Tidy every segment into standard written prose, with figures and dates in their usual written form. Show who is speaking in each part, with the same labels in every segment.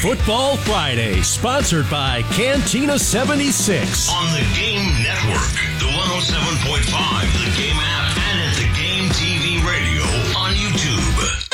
Speaker 1: Football Friday, sponsored by Cantina 76.
Speaker 2: On the Game Network, the 107.5, the Game app, and at the Game TV radio on YouTube.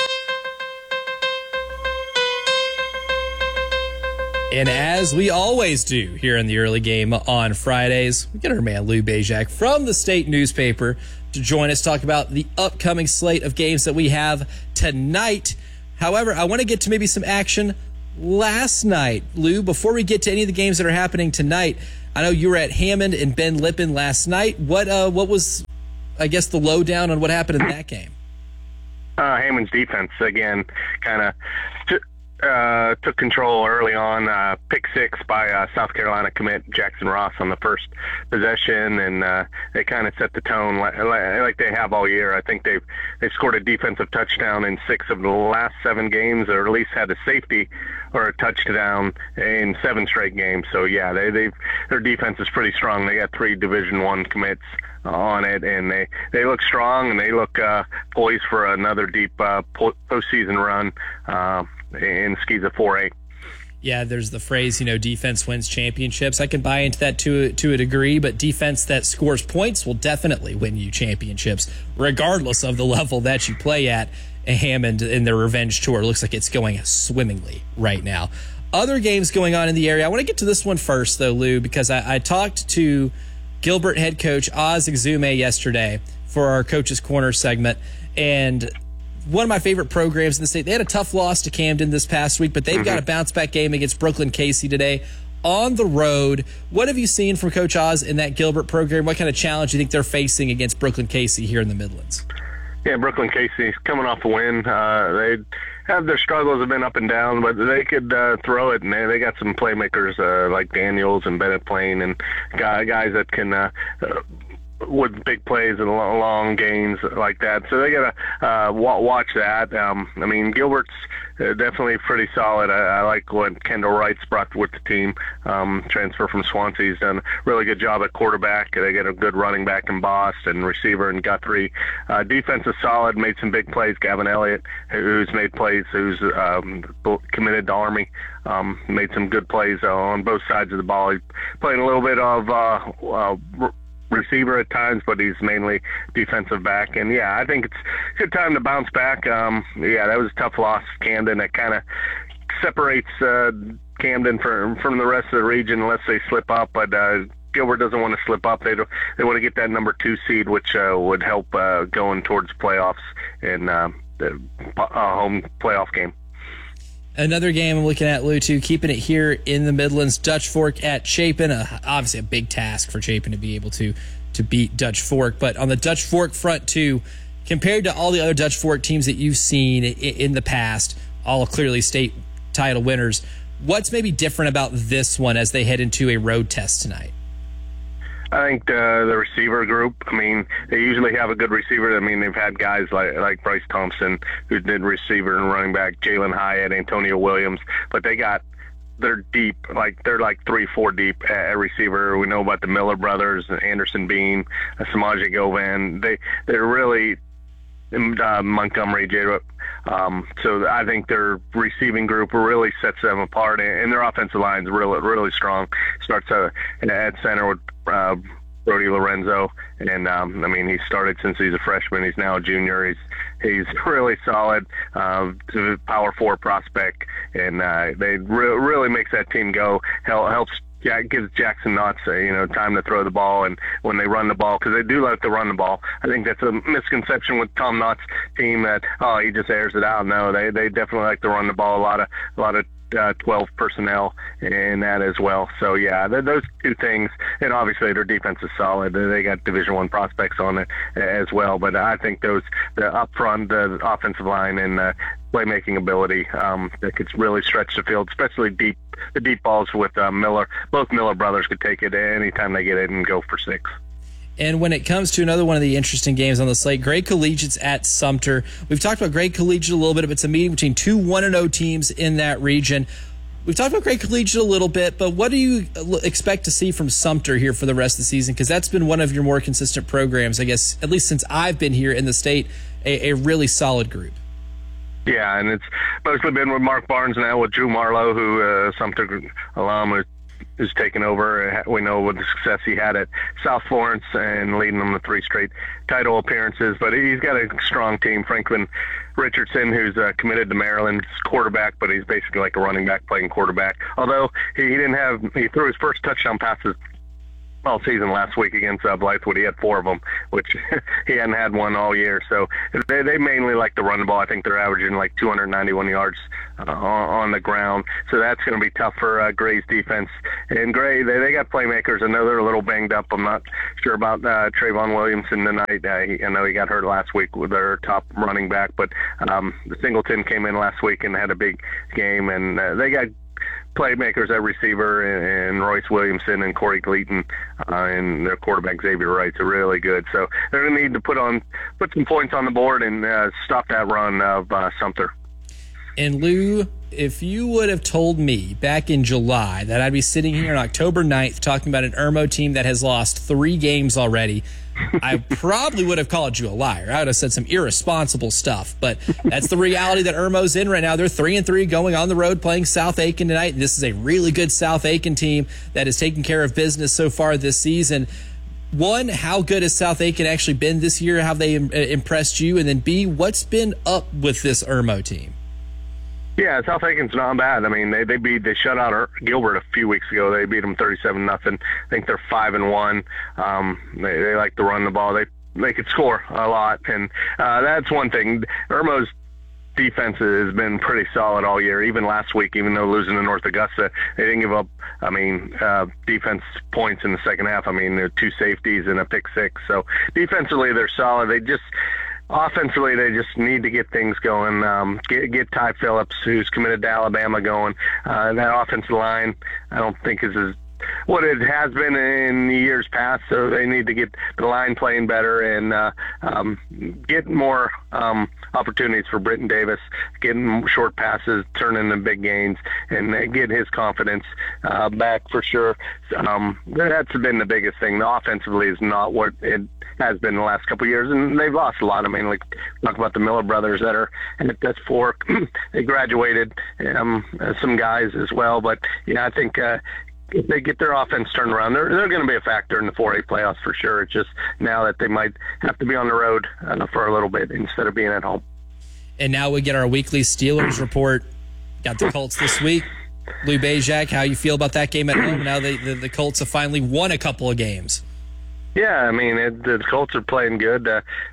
Speaker 3: And as we always do here in the early game on Fridays, we get our man Lou Bezjak from the state newspaper to join us, talk about the upcoming slate of games that we have tonight. However, I want to get to maybe some action last night. Lou, before we get to any of the games that are happening tonight, I know you were at Hammond and Ben Lippen last night. What was, I guess, the lowdown on what happened in that game?
Speaker 4: Hammond's defense, again, kind of took control early on. Pick six by South Carolina commit Jackson Ross on the first possession, and they kind of set the tone like they have all year. I think they've scored a defensive touchdown in 6 of the last 7 games, or at least had a safety or a touchdown in 7 straight games. So yeah, their defense is pretty strong. They got 3 Division I commits on it, and they look strong, and they look poised for another deep postseason run in Skeeza 4A.
Speaker 3: Yeah, there's the phrase, defense wins championships. I can buy into that to a degree, but defense that scores points will definitely win you championships, regardless of the level that you play at. Hammond in their revenge tour looks like it's going swimmingly right now. Other games going on in the area. I want to get to this one first, though, Lou, because I talked to Gilbert head coach Oz Exume yesterday for our Coach's Corner segment, and one of my favorite programs in the state. They had a tough loss to Camden this past week, but they've got a bounce-back game against Brooklyn Casey today on the road. What have you seen from Coach Oz in that Gilbert program? What kind of challenge do you think they're facing against Brooklyn Casey here in the Midlands?
Speaker 4: Yeah, Brooklyn Casey's coming off a win. They have their struggles, have been up and down, but they could throw it, and they got some playmakers like Daniels and Bennett Plain, and guys that can with big plays and long gains like that. So they got to watch that. Gilbert's definitely pretty solid. I like what Kendall Wright's brought with the team. Transfer from Swansea. He's done a really good job at quarterback. They get a good running back in Boss and receiver in Guthrie. Defense is solid, made some big plays. Gavin Elliott, who's made plays, who's committed to Army, made some good plays on both sides of the ball. He's playing a little bit of receiver at times, but he's mainly defensive back. And yeah, I think it's a good time to bounce back. That was a tough loss. Camden, that kind of separates Camden from the rest of the region unless they slip up. But Gilbert doesn't want to slip up. They want to get that number 2 seed, which would help going towards playoffs and the home playoff game.
Speaker 3: Another game I'm looking at, Lou, too, keeping it here in the Midlands, Dutch Fork at Chapin. Obviously a big task for Chapin to be able to beat Dutch Fork. But on the Dutch Fork front, too, compared to all the other Dutch Fork teams that you've seen in the past, all clearly state title winners, what's maybe different about this one as they head into a road test tonight?
Speaker 4: I think the receiver group, they usually have a good receiver. They've had guys like Bryce Thompson, who did receiver and running back, Jalen Hyatt, Antonio Williams, but they're deep, they're 3-4 deep at receiver. We know about the Miller brothers, Anderson Bean, Samaje Govan. They're really Montgomery, J. So I think their receiving group really sets them apart, and their offensive line is really, really strong. Starts at center with Brody Lorenzo, and he started since he's a freshman. He's now a junior. He's really solid, power 4 prospect, and they really makes that team go. Helps. Gives Jackson Knotts time to throw the ball, and when they run the ball, because they do like to run the ball. I think that's a misconception with Tom Knott's team that he just airs it out. No, they definitely like to run the ball. A lot of 12 personnel in that as well. So yeah, those two things, and obviously their defense is solid. They got Division I prospects on it as well. But I think the up front, the offensive line, and playmaking ability that could really stretch the field, especially the deep balls with Miller. Both Miller brothers could take it anytime they get it and go for 6.
Speaker 3: And when it comes to another one of the interesting games on the slate, Gray Collegiate's at Sumter. We've talked about Gray Collegiate a little bit. It's a meeting between 2 1-0 teams in that region. We've talked about Gray Collegiate a little bit, but what do you expect to see from Sumter here for the rest of the season? Because that's been one of your more consistent programs, I guess, at least since I've been here in the state, a really solid group.
Speaker 4: Yeah, and it's mostly been with Mark Barnes now, with Drew Marlowe, who Sumter alum who's taken over. We know what the success he had at South Florence and leading them to 3 straight title appearances. But he's got a strong team. Franklin Richardson, who's committed to Maryland's quarterback, but he's basically like a running back playing quarterback. Although he threw his first touchdown passes all season last week against Blythewood. He had 4 of them, which he hadn't had one all year. So they mainly like to run the ball. I think they're averaging like 291 yards on the ground. So that's going to be tough for Gray's defense. And Gray, they got playmakers. I know they're a little banged up. I'm not sure about Trayvon Williamson tonight. I know he got hurt last week with their top running back, but the Singleton came in last week and had a big game, and they got playmakers at receiver and Royce Williamson and Corey Gleaton and their quarterback Xavier Wright's really good. So they're going to need to put some points on the board and stop that run of Sumter.
Speaker 3: And Lou, if you would have told me back in July that I'd be sitting here on October 9th talking about an Irmo team that has lost 3 games already, I probably would have called you a liar. I would have said some irresponsible stuff, but that's the reality that Irmo's in right now. They're 3-3 going on the road playing South Aiken tonight. This is a really good South Aiken team that is taking care of business so far this season. One, how good has South Aiken actually been this year? How have they impressed you? And then B, what's been up with this Irmo team?
Speaker 4: Yeah, South Aiken's not bad. I mean, they shut out Gilbert a few weeks ago. They beat them 37-0. I think they're 5-1. They like to run the ball. They could score a lot, and that's one thing. Irmo's defense has been pretty solid all year. Even last week, even though losing to North Augusta, they didn't give up. Defense points in the second half. I mean, there are 2 safeties and a pick 6. So defensively, they're solid. Offensively, they just need to get things going. Get Ty Phillips, who's committed to Alabama, going. That offensive line, I don't think is as what it has been in the years past. So they need to get the line playing better and get more opportunities for Britton Davis, getting short passes, turning into big gains, and get his confidence back for sure. That's been the biggest thing. The offensively is not what it has been the last couple of years, and they've lost a lot. I mean, like talk about the Miller brothers that are at 4. They graduated, some guys as well. But yeah, I think if they get their offense turned around, they're going to be a factor in the 4A playoffs for sure. It's just now that they might have to be on the road for a little bit instead of being at home.
Speaker 3: And now we get our weekly Steelers report. Got the Colts this week. Lou Bezjak, how you feel about that game at home? Now the Colts have finally won a couple of games.
Speaker 4: Yeah, I mean, the Colts are playing good.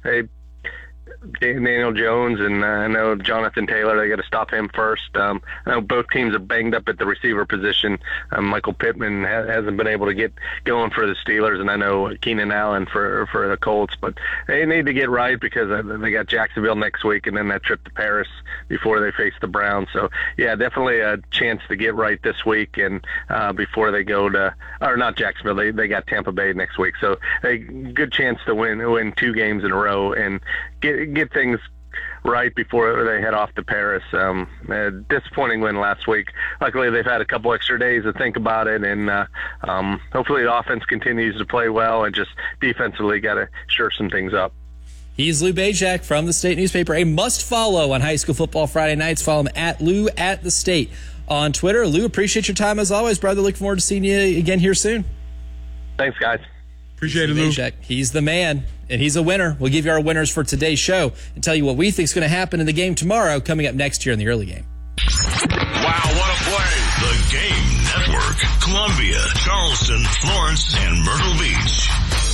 Speaker 4: Daniel Jones and I know Jonathan Taylor, they got to stop him first. I know both teams are banged up at the receiver position. Michael Pittman hasn't been able to get going for the Steelers, and I know Keenan Allen for the Colts, but they need to get right because they got Jacksonville next week and then that trip to Paris before they face the Browns. So yeah, definitely a chance to get right this week and before they go to, or not Jacksonville, they got Tampa Bay next week. So a good chance to win 2 games in a row and get things right before they head off to Paris. A disappointing win last week. Luckily, they've had a couple extra days to think about it, and hopefully the offense continues to play well and just defensively got to shore some things up.
Speaker 3: He's Lou Bezjak from the State Newspaper. A must-follow on High School Football Friday nights. Follow him at Lou at the State on Twitter. Lou, appreciate your time as always, brother. Looking forward to seeing you again here soon.
Speaker 4: Thanks, guys.
Speaker 5: Appreciate it, Lou.
Speaker 3: He's the man, and he's a winner. We'll give you our winners for today's show and tell you what we think is going to happen in the game tomorrow, coming up next year in the early game.
Speaker 2: Wow, what a play! The Game Network. Columbia, Charleston, Florence, and Myrtle Beach.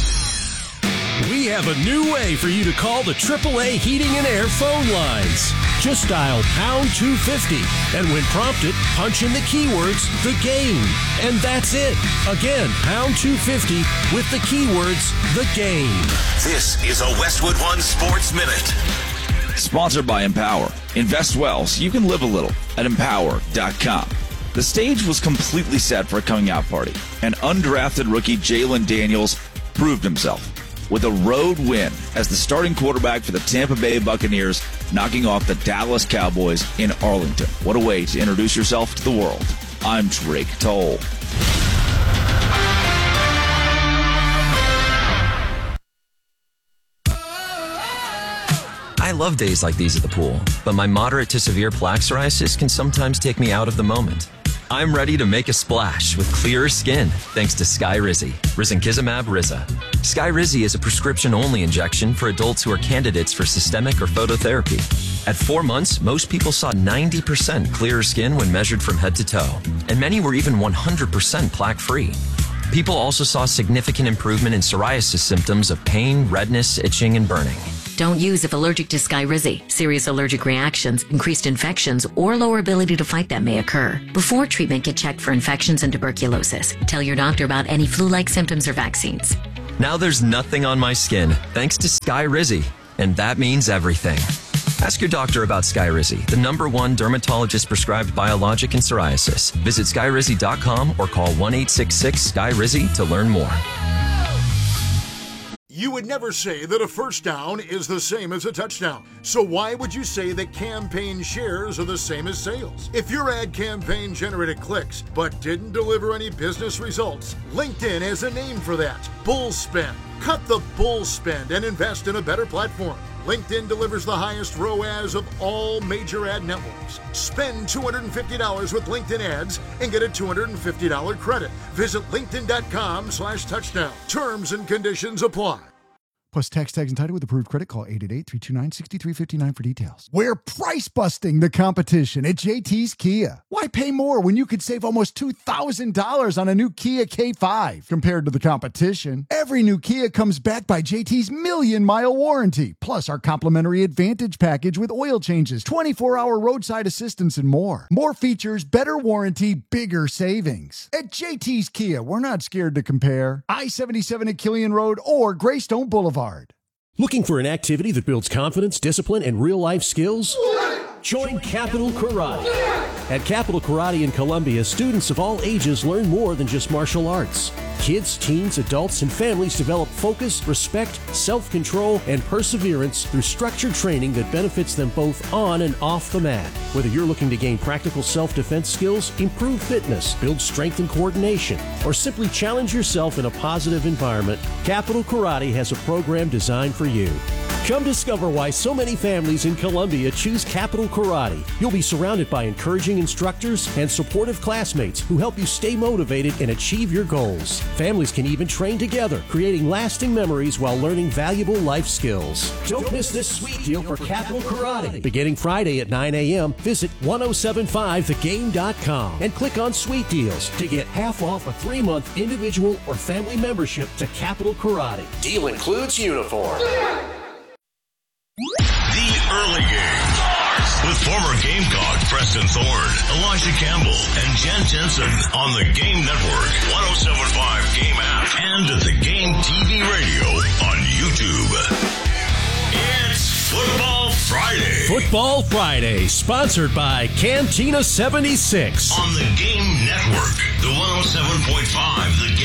Speaker 1: We have a new way for you to call the AAA Heating and Air phone lines. Just dial pound 250, and when prompted, punch in the keywords, the game. And that's it. Again, pound 250 with the keywords, the game.
Speaker 2: This is a Westwood One Sports Minute.
Speaker 6: Sponsored by Empower. Invest well so you can live a little at Empower.com. The stage was completely set for a coming out party, and undrafted rookie Jalen Daniels proved himself with a road win as the starting quarterback for the Tampa Bay Buccaneers, knocking off the Dallas Cowboys in Arlington. What a way to introduce yourself to the world. I'm Drake Toll.
Speaker 7: I
Speaker 5: love days like these at the pool, but my moderate to severe plaque psoriasis can sometimes take me out of the moment. I'm ready to make a splash with clearer skin thanks to Skyrizi, risankizumab Riza. Skyrizi is a prescription-only injection for adults who are candidates for systemic or phototherapy. At 4 months, most people saw 90% clearer skin when measured from head to toe, and many were even 100% plaque-free. People also saw significant improvement in psoriasis symptoms of pain, redness, itching, and burning.
Speaker 7: Don't use if allergic to Skyrizi. Serious allergic reactions, increased infections, or lower ability to fight them may occur. Before treatment, get checked for infections and tuberculosis. Tell your doctor about any flu-like symptoms or vaccines.
Speaker 5: Now there's nothing on my skin thanks to Skyrizi, and that means everything. Ask your doctor about Skyrizi, the #1 dermatologist-prescribed biologic in psoriasis. Visit Skyrizi.com or call 1-866-SKYRIZI to learn more.
Speaker 8: You would never say that a first down is the same as a touchdown. So why would you say that campaign shares are the same as sales? If your ad campaign generated clicks but didn't deliver any business results, LinkedIn has a name for that: bull spend. Cut the bull spend and invest in a better platform. LinkedIn delivers the highest ROAS of all major ad networks. Spend $250 with LinkedIn ads and get a $250 credit. Visit linkedin.com/touchdown. Terms and conditions apply.
Speaker 9: Plus tax tags and title with approved credit. Call 888-329-6359 for details. We're price busting the competition at JT's Kia. Why pay more when you could save almost $2,000 on a new Kia K5 compared to the competition? Every new Kia comes backed by JT's 1,000,000-mile warranty, plus our complimentary Advantage package with oil changes, 24-hour roadside assistance, and more. More features, better warranty, bigger savings. At JT's Kia, we're not scared to compare. I-77 at Killian Road or Greystone Boulevard.
Speaker 1: Looking for an activity that builds confidence, discipline, and real-life skills? Join Capital Karate. At Capital Karate in Columbia, students of all ages learn more than just martial arts. Kids, teens, adults, and families develop focus, respect, self-control, and perseverance through structured training that benefits them both on and off the mat. Whether you're looking to gain practical self-defense skills, improve fitness, build strength and coordination, or simply challenge yourself in a positive environment, Capital Karate has a program designed for you. Come discover why so many families in Columbia choose Capital Karate. You'll be surrounded by encouraging instructors and supportive classmates who help you stay motivated and achieve your goals. Families can even train together, creating lasting memories while learning valuable life skills. Don't miss this sweet deal for Capital Karate. Beginning Friday at 9 a.m., visit 1075thegame.com and click on Sweet Deals to get half off a 3-month individual or family membership to Capital Karate. Deal includes uniform.
Speaker 2: The Early Game with former Gamecock Preston Thorne, Elijah Campbell, and Jen Jensen on the Game Network, 107.5 Game app, and at the Game TV radio on YouTube. It's Football Friday.
Speaker 1: Football Friday, sponsored by Cantina 76.
Speaker 2: On the Game Network, the 107.5 The Game.